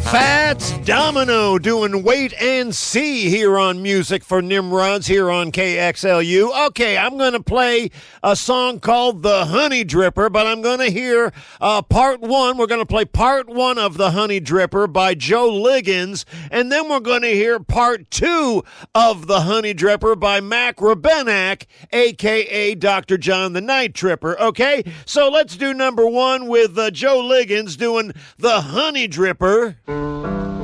Fats Domino doing Wait and See here on Music for Nimrods here on KXLU. Okay, I'm going to play a song called The Honey Dripper, but I'm going to hear part one. We're going to play part one of The Honey Dripper by Joe Liggins, and then we're going to hear part two of The Honey Dripper by Mac Rebenak, a.k.a. Dr. John the Night Tripper. Okay, so let's do number one with Joe Liggins doing The Honey Dripper.